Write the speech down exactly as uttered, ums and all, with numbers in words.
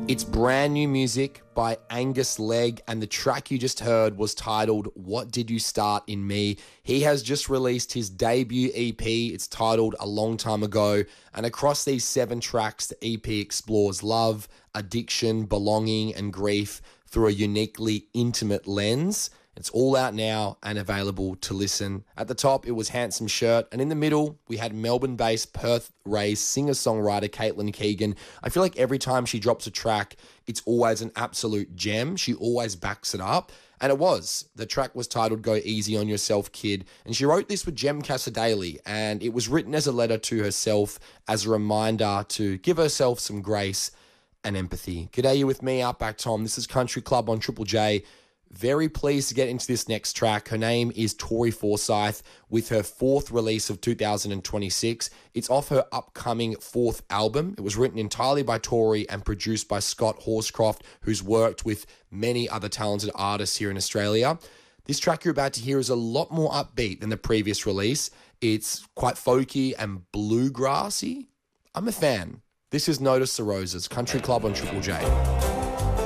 It's brand new music by Angus Legg, and the track you just heard was titled What Did You Start in Me? He has just released his debut E P. It's titled A Long Time Ago, and across these seven tracks, the E P explores love, addiction, belonging, and grief through a uniquely intimate lens. It's all out now and available to listen. At the top, it was Handsome Shirt, and in the middle, we had Melbourne-based, Perth-raised singer-songwriter Caitlin Keegan. I feel like every time she drops a track, it's always an absolute gem. She always backs it up, and it was. The track was titled Go Easy on Yourself, Kid, and she wrote this with Jem Casadei, and it was written as a letter to herself, as a reminder to give herself some grace and empathy. G'day, you with me, Outback Tom. This is Country Club on Triple J. Very pleased to get into this next track. Her name is Tori Forsyth with her fourth release of two thousand twenty-six. It's off her upcoming fourth album. It was written entirely by Tori and produced by Scott Horscroft, who's worked with many other talented artists here in Australia. This track you're about to hear is a lot more upbeat than the previous release. It's quite folky and bluegrassy. I'm a fan. This is Notice the Roses, Country Club on Triple J.